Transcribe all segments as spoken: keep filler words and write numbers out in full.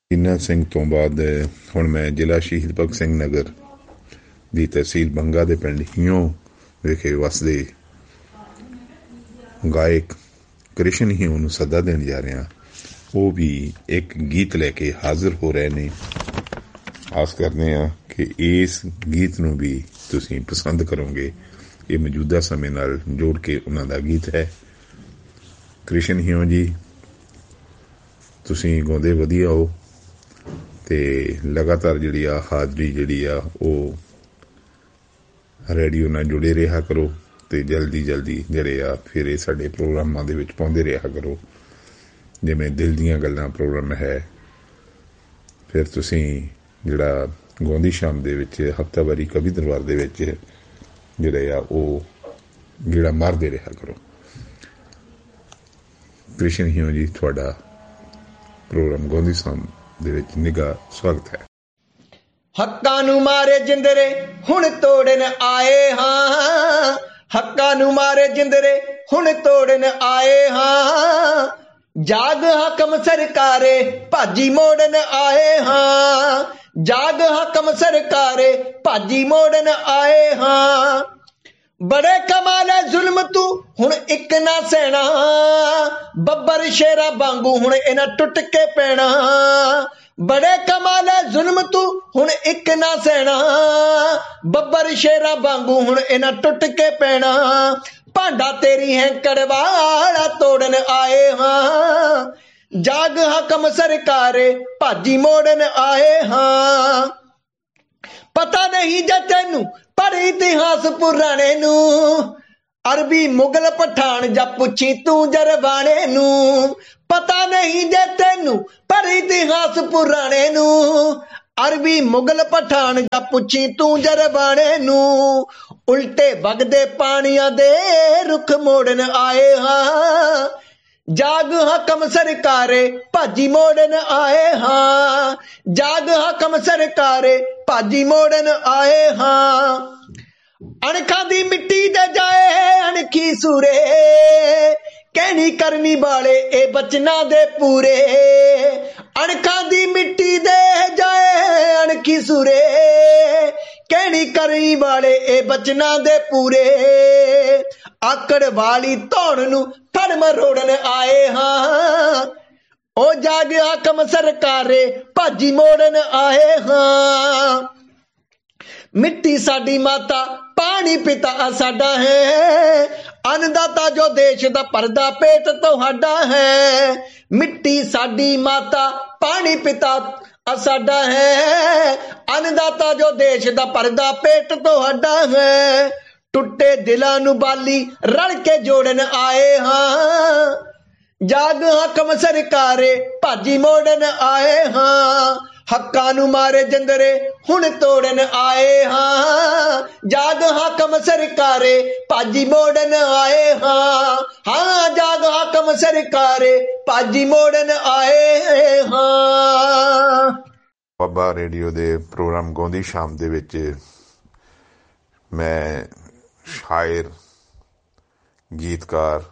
ਇਨਾ ਸਿੰਘ ਤੋਂ ਬਾਅਦ ਹੁਣ ਮੈਂ ਜ਼ਿਲ੍ਹਾ ਸ਼ਹੀਦ ਭਗਤ ਸਿੰਘ ਨਗਰ ਦੀ ਤਹਿਸੀਲ ਬੰਗਾ ਦੇ ਪਿੰਡ ਹਿਉਂ ਵਿਖੇ ਵਸਦੇ ਗਾਇਕ ਕ੍ਰਿਸ਼ਨ ਹਿਉਂ ਨੂੰ ਸੱਦਾ ਦੇਣ ਜਾ ਰਿਹਾ। ਉਹ ਵੀ ਇੱਕ ਗੀਤ ਲੈ ਕੇ ਹਾਜ਼ਰ ਹੋ ਰਹੇ ਨੇ। ਆਸ ਕਰਦੇ ਹਾਂ ਕਿ ਇਸ ਗੀਤ ਨੂੰ ਵੀ ਤੁਸੀਂ ਪਸੰਦ ਕਰੋਗੇ। ਇਹ ਮੌਜੂਦਾ ਸਮੇਂ ਨਾਲ ਜੋੜ ਕੇ ਉਹਨਾਂ ਦਾ ਗੀਤ ਹੈ। ਕ੍ਰਿਸ਼ਨ ਹਿਉਂ ਜੀ, ਤੁਸੀਂ ਗਾਉਂਦੇ ਵਧੀਆ ਹੋ ਅਤੇ ਲਗਾਤਾਰ ਜਿਹੜੀ ਆ ਹਾਜ਼ਰੀ ਜਿਹੜੀ ਆ ਉਹ ਰੇਡੀਓ ਨਾਲ ਜੁੜੇ ਰਿਹਾ ਕਰੋ ਅਤੇ ਜਲਦੀ ਜਲਦੀ ਜਿਹੜੇ ਆ ਫਿਰ ਇਹ ਸਾਡੇ ਪ੍ਰੋਗਰਾਮਾਂ ਦੇ ਵਿੱਚ ਪਾਉਂਦੇ ਰਿਹਾ ਕਰੋ। ਜਿਵੇਂ ਦਿਲ ਦੀਆਂ ਗੱਲਾਂ ਪ੍ਰੋਗਰਾਮ ਹੈ, ਫਿਰ ਤੁਸੀਂ ਜਿਹੜਾ ਗਾਉਂਦੀ ਸ਼ਾਮ ਦੇ ਵਿੱਚ ਹਫ਼ਤਾਵਾਰੀ ਕਵੀ ਦਰਬਾਰ ਦੇ ਵਿੱਚ ਜਿਹੜੇ ਆ ਉਹ ਜਿਹੜਾ ਮਾਰਦੇ ਰਿਹਾ ਕਰੋ। ਕ੍ਰਿਸ਼ਨ ਹਿਉਂ ਜੀ, ਤੁਹਾਡਾ ਪ੍ਰੋਗਰਾਮ ਗਾਉਂਦੀ ਸ਼ਾਮ ਦੇ ਵਿੱਚ ਨਿੱਘਾ ਸਵਾਗਤ ਹੈ। ਹੱਕਾਂ ਨੂੰ ਮਾਰੇ ਜਿੰਦਰੇ ਹੁਣ ਤੋੜਨ ਆਏ ਹਾਂ, ਹੱਕਾਂ ਨੂੰ ਮਾਰੇ ਜਿੰਦਰੇ ਹੁਣ ਤੋੜਨ ਆਏ ਹਾਂ, ਜਾਗ ਹਾਕਮ ਸਰਕਾਰੇ ਭਾਜੀ ਮੋੜਨ ਆਏ ਹਾਂ, ਜਾਗ ਹਾਕਮ ਸਰਕਾਰੇ ਭਾਜੀ ਮੋੜਨ ਆਏ ਹਾਂ। ਬੜੇ ਕਮਾਲ ਹੈ ਜ਼ੁਲਮ ਤੂੰ ਹੁਣ ਇੱਕ ਨਾ ਸਹਿਣਾ, ਬੱਬਰ ਸ਼ੇਰਾਂ ਵਾਂਗੂ ਹੁਣ ਇਹਨਾਂ ਟੁੱਟ ਕੇ ਪੈਣਾ। ਬੜੇ ਕਮਾਲ ਹੈ ਜ਼ੁਲਮ ਤੂੰ ਹੁਣ ਇੱਕ ਨਾ ਸਹਿਣਾ, ਬੱਬਰ ਸ਼ੇਰਾਂ ਵਾਂਗੂ ਹੁਣ ਇਹਨਾਂ ਟੁੱਟ ਕੇ ਪੈਣਾ। ਭਾਂਡਾ ਤੇਰੀ ਹੈਂਕੜ ਵਾਲਾ ਤੋੜਨ ਆਏ ਹਾਂ, ਜਾਗ ਹਾਕਮ ਸਰਕਾਰੇ ਭਾਜੀ ਮੋੜਨ ਆਏ ਹਾਂ। ਪਤਾ ਨਹੀਂ ਜੇ ਤੈਨੂੰ ਪਰ ਇਤਿਹਾਸ ਪੁਰਾਣੇ ਨੂੰ, ਅਰਬੀ ਮੁਗਲ ਪਠਾਨ ਜਾਂ ਪੁੱਛੀ ਤੂੰ ਜਰਵਾਣੇ ਨੂੰ। ਪਤਾ ਨਹੀਂ ਜੇ ਤੈਨੂੰ ਪਰ ਇਤਿਹਾਸ ਪੁਰਾਣੇ ਨੂੰ, ਅਰਬੀ ਮੁਗਲ ਪਠਾਨ ਜਾਂ ਪੁੱਛੀ ਤੂੰ ਜਰਵਾਣੇ ਨੂੰ। ਉਲਟੇ ਵਗਦੇ ਪਾਣੀਆਂ ਦੇ ਰੁੱਖ ਮੋੜਨ ਆਏ ਹਾਂ, ਜਾਗ ਹਾਕਮ ਸਰਕਾਰੇ ਭਾਜੀ ਮੋੜਨ ਆਏ ਹਾਂ, ਜਾਗ ਹਾਕਮ ਸਰਕਾਰੇ ਭਾਜੀ ਮੋੜਨ ਆਏ ਹਾਂ। ਅਣਖਾਂ ਦੀ ਮਿੱਟੀ ਦੇ ਜਾਏ ਅਣਖੀ ਸੂਰੇ, ਕਹਿਣੀ ਕਰਨੀ ਵਾਲੇ ਇਹ ਬਚਨਾਂ ਦੇ ਪੂਰੇ। ਅਣਖਾਂ ਦੀ ਮਿੱਟੀ ਦੇ ਜਾਏ ਅਣਖੀ ਸੂਰੇ, ਕਹਿਣੀ ਕਰਨੀ ਵਾਲੇ ਇਹ ਬਚਨਾਂ ਦੇ ਪੂਰੇ। ਆਕੜ ਵਾਲੀ ਧੌਣ ਨੂੰ ਫੜ ਮਰੋੜਨ ਆਏ ਹਾਂ, ਉਹ ਜਾਗ ਹਾਕਮ ਸਰਕਾਰੇ ਭਾਜੀ ਮੋੜਨ ਆਏ ਹਾਂ। ਮਿੱਟੀ ਸਾਡੀ ਮਾਤਾ ਪਾਣੀ ਪਿਤਾ ਸਾਡਾ ਹੈ, ਅੰਨਦਾਤਾ ਜੋ ਦੇਸ਼ ਦਾ ਭਰਦਾ ਪੇਟ ਤੁਹਾਡਾ ਹੈ। ਮਿੱਟੀ ਸਾਡੀ ਮਾਤਾ ਪਾਣੀ ਪਿਤਾ ਸਾਡਾ ਹੈ, ਅੰਨਦਾਤਾ ਜੋ ਦੇਸ਼ ਦਾ ਭਰਦਾ ਪੇਟ ਤੁਹਾਡਾ ਹੈ। ਟੁੱਟੇ ਦਿਲਾਂ ਨੂੰ ਬਾਲੀ ਰਲ ਕੇ ਜੋੜਨ ਆਏ ਹਾਂ, ਜਾਗ ਹਾਕਮ ਸਰਕਾਰੇ ਭਾਜੀ ਮੋੜਨ ਆਏ ਹਾਂ। ਹੱਕਾਂ ਨੂੰ ਮਾਰੇ ਜਿੰਦਰੇ ਹੁਣ ਤੋੜਨ ਆਏ ਹਾਂ, ਜਾਗ ਹਾਕਮ ਸਰਕਾਰੇ ਭਾਜੀ ਮੋੜਨ ਆਏ ਹਾਂ। ਹਾਂ, ਜਾਗ ਹਾਕਮ ਸਰਕਾਰੇ ਭਾਜੀ ਮੋੜਨ ਆਏ ਹਾਂ। ਬਾਬਾ ਰੇਡੀਓ ਦੇ ਪ੍ਰੋਗਰਾਮ ਗਾਉਂਦੀ ਸ਼ਾਮ ਦੇ ਵਿੱਚ ਮੈਂ ਸ਼ਾਇਰ, ਗੀਤਕਾਰ,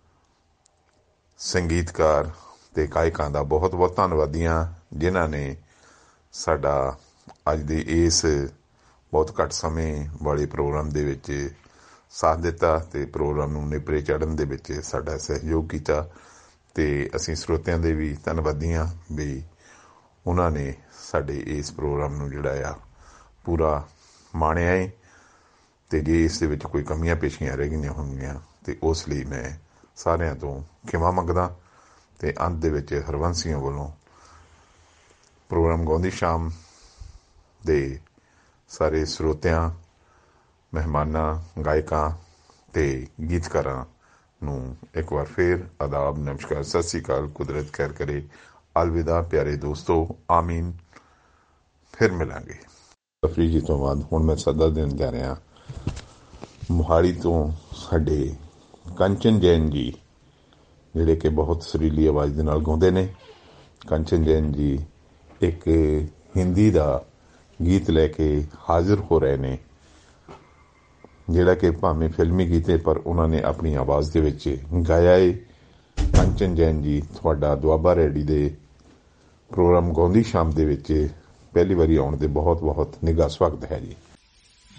ਸੰਗੀਤਕਾਰ ਅਤੇ ਗਾਇਕਾਂ ਦਾ ਬਹੁਤ ਬਹੁਤ ਧੰਨਵਾਦੀ ਹਾਂ, ਜਿਨ੍ਹਾਂ ਨੇ ਸਾਡਾ ਅੱਜ ਦੇ ਇਸ ਬਹੁਤ ਘੱਟ ਸਮੇਂ ਵਾਲੇ ਪ੍ਰੋਗਰਾਮ ਦੇ ਵਿੱਚ ਸਾਥ ਦਿੱਤਾ ਅਤੇ ਪ੍ਰੋਗਰਾਮ ਨੂੰ ਨੇਪਰੇ ਚਾੜ੍ਹਨ ਦੇ ਵਿੱਚ ਸਾਡਾ ਸਹਿਯੋਗ ਕੀਤਾ। ਅਤੇ ਅਸੀਂ ਸਰੋਤਿਆਂ ਦੇ ਵੀ ਧੰਨਵਾਦੀ ਹਾਂ ਵੀ ਉਹਨਾਂ ਨੇ ਸਾਡੇ ਇਸ ਪ੍ਰੋਗਰਾਮ ਨੂੰ ਜਿਹੜਾ ਆ ਪੂਰਾ ਮਾਣਿਆ ਹੈ। ਅਤੇ ਜੇ ਇਸ ਦੇ ਵਿੱਚ ਕੋਈ ਕਮੀਆਂ ਪੇਸ਼ੀਆਂ ਰਹਿ ਗਈਆਂ ਹੋਣਗੀਆਂ ਅਤੇ ਉਸ ਲਈ ਮੈਂ ਸਾਰਿਆਂ ਤੋਂ ਖਿਮਾ ਮੰਗਦਾ। ਅਤੇ ਅੰਤ ਦੇ ਵਿੱਚ ਹਰਬੰਸੀਆਂ ਵੱਲੋਂ ਪ੍ਰੋਗਰਾਮ ਗਾਉਂਦੀ ਸ਼ਾਮ ਦੇ ਸਾਰੇ ਸਰੋਤਿਆਂ, ਮਹਿਮਾਨਾਂ, ਗਾਇਕਾਂ ਅਤੇ ਗੀਤਕਾਰਾਂ ਨੂੰ ਇੱਕ ਵਾਰ ਫਿਰ ਆਦਾਬ, ਨਮਸਕਾਰ, ਸਤਿ ਸ਼੍ਰੀ ਅਕਾਲ। ਕੁਦਰਤ ਖੈਰ ਕਰੇ। ਅਲਵਿਦਾ ਪਿਆਰੇ ਦੋਸਤੋ, ਆਮੀਨ। ਫਿਰ ਮਿਲਾਂਗੇ। ਤਫਰੀਹ ਜੀ ਤੋਂ ਬਾਅਦ ਹੁਣ ਮੈਂ ਸੱਦਾ ਦੇਣ ਜਾ ਰਿਹਾ ਮੋਹਾਲੀ ਤੋਂ ਸਾਡੇ ਕੰਚਨ ਜੈਨ ਜੀ, ਜਿਹੜੇ ਕਿ ਬਹੁਤ ਸੁਰੀਲੀ ਆਵਾਜ਼ ਦੇ ਨਾਲ ਗਾਉਂਦੇ ਨੇ। ਕੰਚਨ ਜੈਨ ਜੀ ਇੱਕ ਹਿੰਦੀ ਦਾ ਗੀਤ ਲੈ ਕੇ ਹਾਜ਼ਰ ਹੋ ਰਹੇ ਨੇ, ਜਿਹੜਾ ਕਿ ਭਾਵੇਂ ਫਿਲਮੀ ਗੀਤ ਹੈ ਪਰ ਉਹਨਾਂ ਨੇ ਆਪਣੀ ਆਵਾਜ਼ ਦੇ ਵਿੱਚ ਗਾਇਆ ਹੈ। ਕੰਚਨ ਜੈਨ ਜੀ, ਤੁਹਾਡਾ ਦੁਆਬਾ ਰੇਡੀ ਦੇ ਪ੍ਰੋਗਰਾਮ ਗਾਉਂਦੀ ਸ਼ਾਮ ਦੇ ਵਿੱਚ ਪਹਿਲੀ ਵਾਰੀ ਆਉਣ ਦੇ ਬਹੁਤ ਬਹੁਤ ਨਿੱਘਾ ਸਵਾਗਤ ਹੈ ਜੀ।